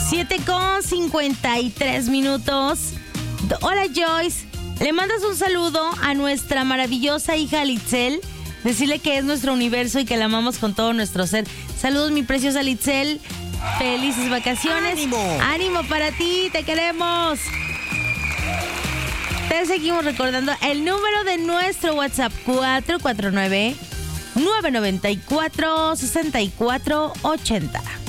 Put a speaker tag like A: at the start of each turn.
A: 7:53. Hola, Joyce. Le mandas un saludo a nuestra maravillosa hija Litzel. Decirle que es nuestro universo y que la amamos con todo nuestro ser. Saludos, mi preciosa Litzel. Felices vacaciones.
B: ¡Ánimo!
A: ¡Ánimo para ti! ¡Te queremos! Te seguimos recordando el número de nuestro WhatsApp: 449-994-6480.